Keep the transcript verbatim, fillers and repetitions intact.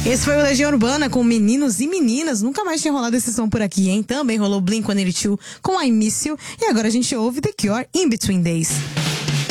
Esse foi o Legião Urbana com Meninos e Meninas. Nunca mais tinha rolado esse som por aqui, hein? Também rolou Blink one eighty-two com I Miss You. E agora a gente ouve The Cure, In Between Days.